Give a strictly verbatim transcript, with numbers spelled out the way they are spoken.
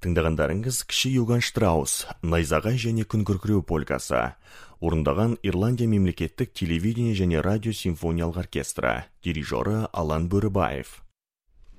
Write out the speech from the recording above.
Тыңдағандарыңыз Кіші Йоган Штраус, Найзағай және күн күркіреу полкасы. Орындаған Ирландия мемлекеттік телевидение және радио симфониялық оркестрі. Дирижері Алан Бөрібаев.